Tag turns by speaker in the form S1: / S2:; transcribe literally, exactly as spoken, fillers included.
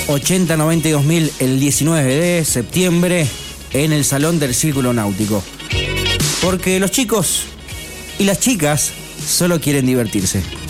S1: ochenta noventa y dos mil el diecinueve de septiembre en el Salón del Círculo Náutico. Porque los chicos y las chicas solo quieren divertirse.